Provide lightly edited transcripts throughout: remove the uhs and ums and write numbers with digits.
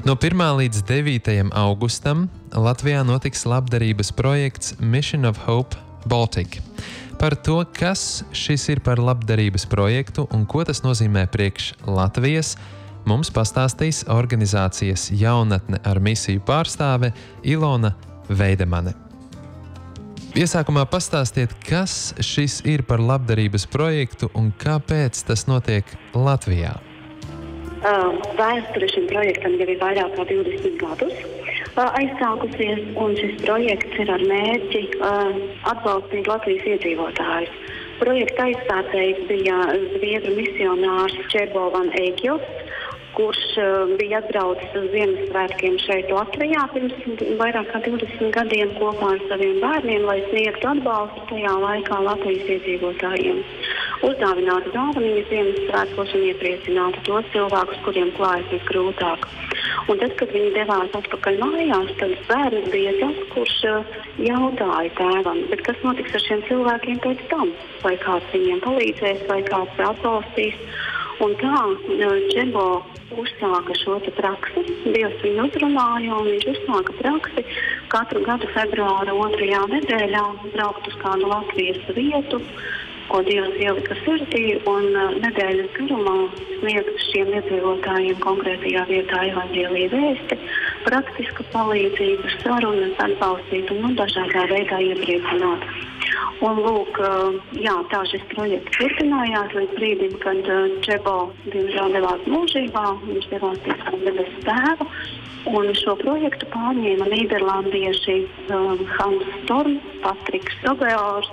No 1. līdz 9. augustam Latvijā notiks labdarības projekts Mission of Hope Baltic. Par to, kas šis ir par labdarības projektu un ko tas nozīmē priekš Latvijas, mums pastāstīs organizācijas Jaunatne ar misiju pārstāve Ilona Veidemane. Iesākumā pastāstiet, kas šis ir par labdarības projektu un kāpēc tas notiek Latvijā. Vēsture šim projektam jau ir vairāk kā 20 gadus aizsākusies, un šis projekts ir ar mērķi atbalstīt Latvijas iedzīvotājus. Projekta aizsācējs bija zviedru misionārs Čebo van Eekels, kurš bija atbraucis uz Ziemassvētkiem šeit Latvijā pirms vairāk kā 20 gadiem kopā ar saviem bērniem, lai sniegtu atbalstu tajā laikā Latvijas iedzīvotājiem. Uzdāvinātu dāvanas Ziemassvētkos un iepriecinātu tos cilvēkus, kuriem klājas visgrūtāk. Un tad, kad viņi devās atpakaļ mājās, tad bērns bija tas, kurš jautāja tēvam, bet kas notiks ar šiem cilvēkiem pēc tam? Vai kāds viņiem palīdzēs, vai kāds atbalstīs? Un tā Čebo uzsāka šo praksi, Dievs viņu uzrunāja, un viņš uzsāka praksi katru gadu februāra 2. nedēļā braukt uz kādu Latvijas vietu, ko Dievs ielika sirdī, un nedēļas garumā sniegt šiem iedzīvotājiem konkrētajā vietā evaņģēlija vēsti, praktisku palīdzību, sarunas, atbalstīt un dažādā veidā iepriecināt. Un lūk, tā šis projekts turpinājās līdz brīdim, kad Čebo diemžēl devās mūžībā, viņš devās pie savu debesu tēvu, un šo projektu pārņēma nīderlandieši Hans Storm, Patriks Sobeors,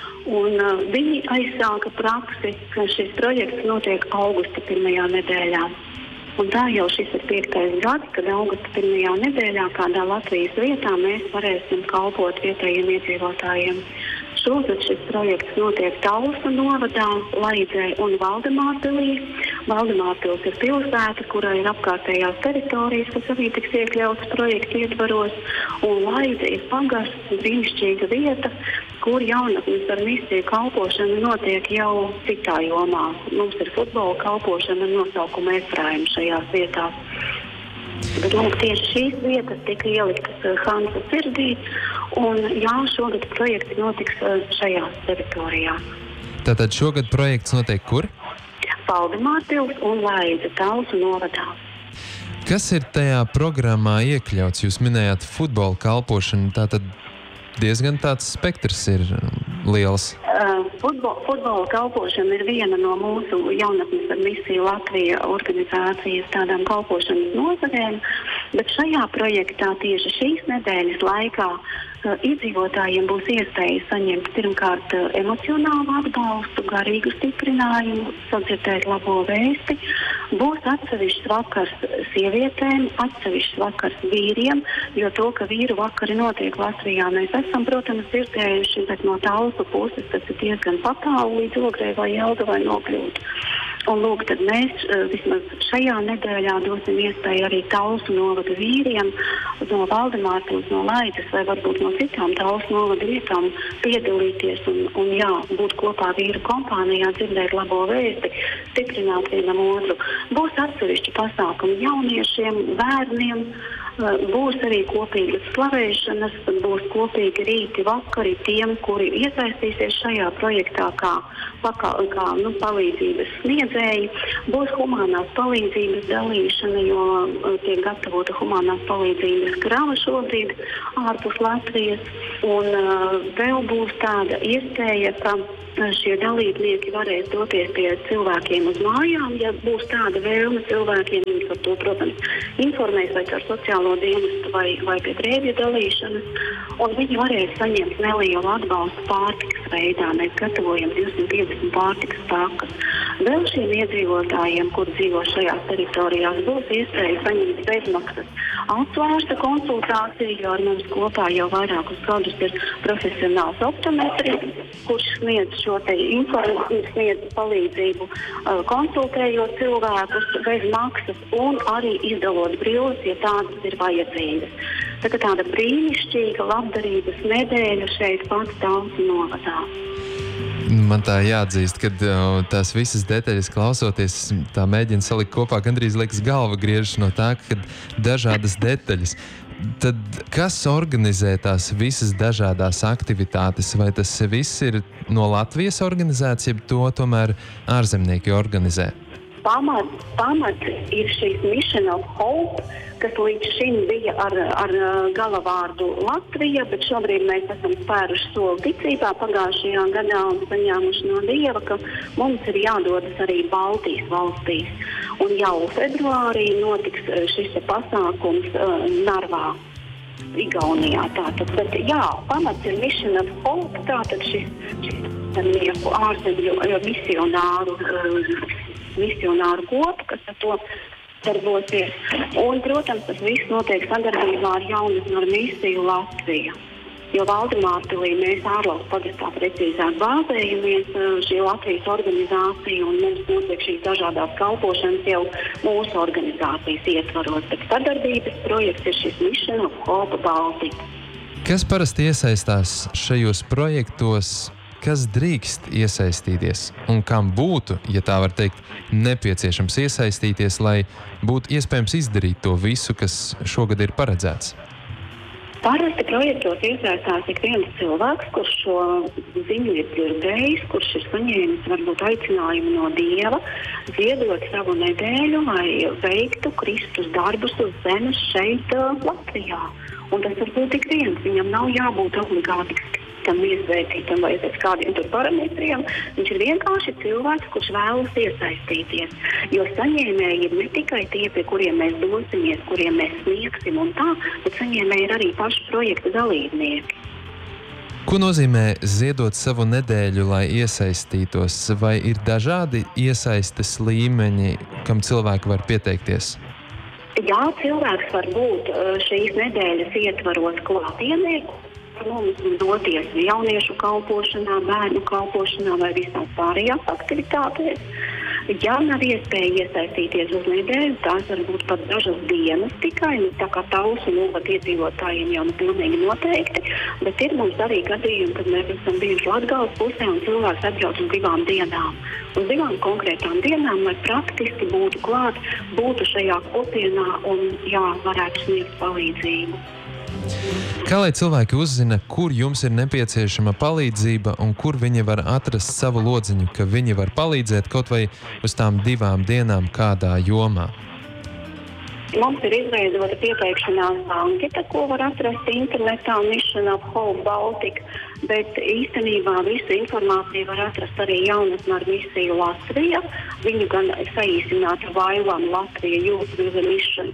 un viņi aizsāka praksi, ka šis projekts notiek augusta 1. nedēļā. Un tā jau šis ir 5. gads, kad augusta 1. nedēļā kādā Latvijas vietā mēs varēsim kalpot vietējiem iedzīvotājiem. Šogad šis projekts notiek Talsu novadā, Laidzē un Valdemārpilī. Valdemārpils ir pilsēta, kurai ir apkārtējās teritorijas, kas arī tiks iekļautas projekta ietvaros, un Laidze ir pagasts, brīnišķīga vieta, kur jaunatnes ar misiju kalpošana notiek jau citā jomā. Mums ir futbola kalpošana ar nosaukumu Efraim šajās vietās. Bet tieši šīs vietas tika ieliktas Hansa sirdī, un šogad projekts notiks šajā teritorijā. Tātad šogad projekts notiek kur? Valdemārpils un Laidze, Talsu novadā. Kas ir tajā programmā iekļauts? Jūs minējāt futbola kalpošanu, tātad diezgan tāds spektrs ir liels. Futbola kalpošana ir viena no mūsu Jaunatnes ar misiju Latvija organizācijas tādām kalpošanas nozarēm, bet šajā projektā tieši šīs nedēļas laikā iedzīvotājiem būs iespēja saņemt pirmkārt emocionālu atbalstu, garīgu stiprinājumu, sadzirdēt labo vēsti. Būs atsevišķs vakars sievietēm, atsevišķs vakars vīriem, jo to, ka vīru vakari notiek Latvijā, mēs esam, protams, dzirdējuši, bet no Talsu puses tas ir diezgan patālu līdz Ogrei vai Jelgavai nokļūt. Un lūk, tad mēs vismaz šajā nedēļā dosim iespēju arī Talsu novada vīriem no Valdemārpils, no Laidzes vai varbūt no citām Talsu novada vietām piedalīties un būt kopā vīru kompānijā, dzirdēt labo vēsti, stiprināt vienam otru. Būs atsevišķi pasākumi jauniešiem, bērniem, būs arī kopīgas slavēšanas, būs kopīgi rīti vakari tiem, kuri iesaistīsies šajā projektā kā palīdzības sniedzēji. Būs humanās palīdzības dalīšana, jo tiek gatavota humanās palīdzības krava šobrīd ārpus Latvijas. Un vēl būs tāda iespēja, ka šie dalībnieki varēs doties pie cilvēkiem uz mājām, ja būs tāda vēlme cilvēkiem, viņi par to, protams, informēs vai ar sociālo dienestu vai pie drēbju dalīšanas, un viņi varēs saņemt nelielu atbalstu pārtikas veidā. Mēs gatavojam 250 pārtikas pakas. Vēl šiem iedzīvotājiem, kur dzīvo šajās teritorijās, būs iespēja saņemt bezmaksas acu konsultāciju, jo ar mums kopā jau vairākus gadus ir profesionāls optometris, kurš sniedz šo te informāciju, sniedz palīdzību, konsultējot cilvēkus bez maksas un arī izdalot brilles, ja tādas ir vajadzīgas. Tāda brīnišķīga labdarības nedēļa šeit pats Talsu novadā. Man tā jāatzīst, ka tās visas detaļas klausoties, tā mēģina salikt kopā, gandrīz liekas galva griežas no tā, ka dažādas detaļas. Tad kas organizē tās visas dažādās aktivitātes? Vai tas viss ir no Latvijas organizēts, jeb to tomēr ārzemnieki organizē? Pamats ir šīs Mission of Hope, kas līdz šim bija ar galavārdu Latvija, bet šobrīd mēs esam spēruši soli ticībā pagājušajā gadā un saņēmuši no Dieva, ka mums ir jādodas arī Baltijas valstīs. Un jau februārī notiks šis pasākums Narvā, Igaunijā. Tātad, bet jā, pamats ir Mission of Hope, tātad šis ārzemju misionāru kopu, kas ar to darbosies. Un, protams, tas viss notiek sadarbībā ar Jaunatnes misiju Latviju. Jo Valdemārpilī mēs ārvalstu pagastā precīzāk bāzējamies šī Latvijas organizācija un mums notiek šīs dažādās kalpošanas jau mūsu organizācijas ietvaros. Bet sadarbības projekts ir šis Mission of Hope Baltica. Kas parasti iesaistās šajos projektos? Kas drīkst iesaistīties un kam būtu, ja tā var teikt, nepieciešams iesaistīties, lai būtu iespējams izdarīt to visu, kas šogad ir paredzēts? Parasti projektos iesaistās ik viens cilvēks, kurš šo ziņu ir dzirdējis, kurš ir saņēmis varbūt aicinājumu no Dieva, ziedot savu nedēļu, lai veiktu Kristus darbus uz zemes šeit Latvijā. Un tas var būt ik viens, viņam nav jābūt obligāti tam iesvētītam vai pēc kādiem tur parametriem. Viņš ir vienkārši cilvēks, kurš vēlas iesaistīties. Jo saņēmēji ir ne tikai tie, pie kuriem mēs dosimies, kuriem mēs sniegsim un tā, bet saņēmēji ir arī paši projekta dalībnieki. Ko nozīmē ziedot savu nedēļu, lai iesaistītos? Vai ir dažādi iesaistes līmeņi, kam cilvēki var pieteikties? Jā, cilvēks var būt šīs nedēļas ietvaros klātienē, mums doties jauniešu kalpošanā, bērnu kalpošanā vai visās pārējās aktivitātēs. Ja nav iespēja iesaistīties uz nedēļu, tās var būt pat dažas dienas tikai, tā kā tausu novada iedzīvotājiem jau pilnīgi noteikti, bet ir mums arī gadījumi, kad mēs esam bijuši Latgales pusē un cilvēks atbrauc uz 2 dienām. Uz 2 konkrētām dienām, lai praktiski būtu klāt, būtu šajā kopienā un varētu sniegt palīdzību. Kā lai cilvēki uzzina, kur jums ir nepieciešama palīdzība un kur viņi var atrast savu lodziņu, ka viņi var palīdzēt kaut vai uz tām 2 dienām kādā jomā? Mums ir izveidota pieteikšanās anketa, ko var atrast internetā Mission of Hope Baltica, bet īstenībā visu informāciju var atrast arī Jaunatnes misiju Latvija. Viņu gan saīsinātu Vailam Latvija Youth with a Mission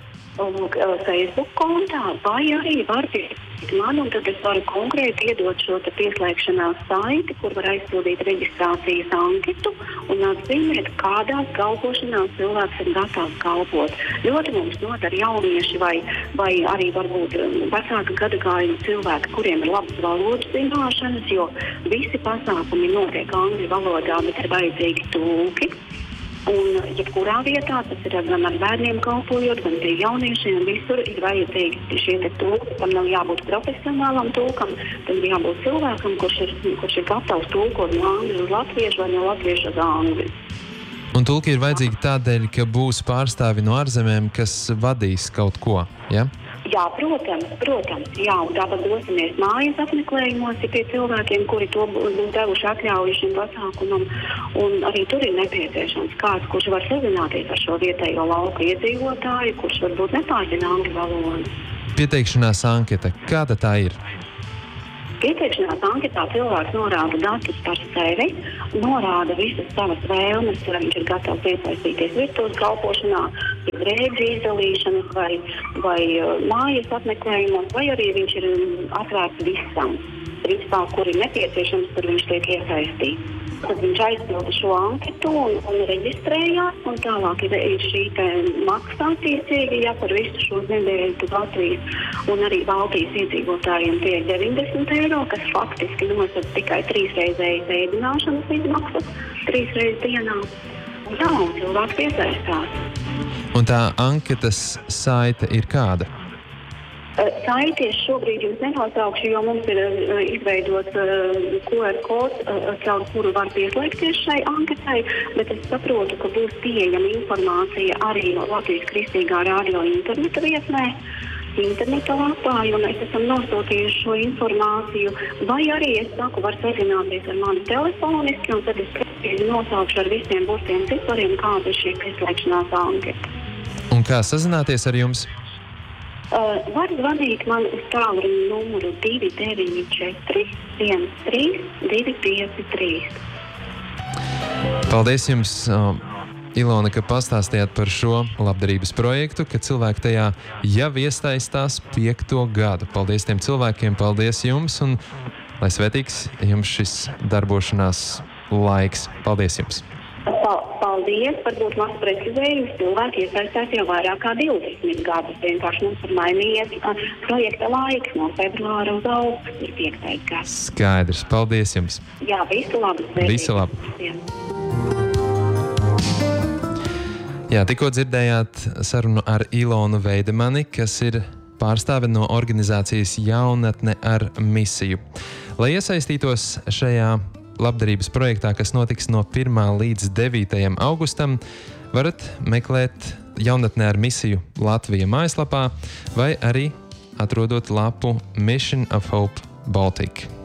Facebook kontā, vai arī var piesīt man, un tad es varu konkrēti iedot šo pieslēgšanās saiti, kur var aizpildīt reģistrācijas anketu un atzīmēt, kādās kalpošanās cilvēks ir gatavs kalpot. Ļoti mums nodar jaunieši vai arī varbūt vecāka gadagājuma cilvēki, kuriem ir labas valodas zināšanas, jo visi pasākumi notiek angļu valodā, bet ir vajadzīgi tulki. Un jebkurā vietā, tas ir gan ar bērniem kalpojot, gan pie jauniešiem, visur ir vajadzīgi šie tulki. Tam nav jābūt profesionālam tulkam, tam ir jābūt cilvēkam, kurš ir gatavs tulkot no angļu uz latviešu vai no latviešu uz angļu. Un tulki ir vajadzīgi tādēļ, ka būs pārstāvi no ārzemēm, kas vadīs kaut ko, ja? Jā, protams, jā, un tāpat dosimies mājas apmeklējumos pie cilvēkiem, kuri to būs devuši atļauju šim pasākumam, un arī tur ir nepieciešams kāds, kurš var sazināties ar šo vietējo lauka iedzīvotāju, kurš varbūt nepārzina angļu valodu. Pieteikšanās anketa, kāda tā ir? Pieteikšanās anketā cilvēks norāda datus par sevi, norāda visas savas vēlmes, vai viņš ir gatavs iesaistīties virtuves kalpošanā, rēģi izdalīšanas vai mājas apmeklējumos, vai arī viņš ir atvērts visam. Principā, kur ir nepieciešams, tur viņš tiek iesaistīts. Tad viņš aizpilda šo anketu un reģistrējās, un tālāk ir šī maksa attiecīgi, par visu šo nedēļu Latvijas un arī Baltijas iedzīvotājiem tie 90 eiro, kas faktiski nosaka tikai 3-reizējas ēdināšanas izmaksas 3 reizes dienā. Un cilvēks iesaistās. Un tā anketas saite ir kāda? Saities šobrīd jums nenosaukšu, jo mums ir izveidots QR kods, caur kuru var pieslēgties šai anketai, bet es saprotu, ka būs pieejama informācija arī Latvijas Kristīgā radio interneta vietnē, interneta lapā, un mēs esam nosūtījuši šo informāciju, vai arī, es saku, var sazināties ar mani telefoniski, un tad es precīzi nosaukšu ar visiem burtiem cipariem, kāda ir šī pieslēgšanās anketa. Un kā sazināties ar jums? Var zvanīt man uz tālruņa numuru 294 13 253. Paldies jums, Ilona, ka pastāstījāt par šo labdarības projektu, ka cilvēki tajā jau iesaistās 5. gadu. Paldies tiem cilvēkiem, paldies jums, un lai svētīgs jums šis darbošanās laiks. Paldies jums! Paldies, varbūt maz precizējums, cilvēki iesaistās jau vairāk kā 20 gadus. Vienkārši mums ir mainījies projekta laiks no februāra uz augustu ir 5. gads. Skaidrs, paldies jums! Jā, visu labu! Visu labu! Jā, tikko dzirdējāt sarunu ar Ilonu Veidemani, kas ir pārstāve no organizācijas Jaunatne ar misiju. Lai iesaistītos šajā labdarības projektā, kas notiks no 1. līdz 9. augustam, varat meklēt Jaunatnē ar misiju Latvija mājaslapā vai arī atrodot lapu Mission of Hope Baltic.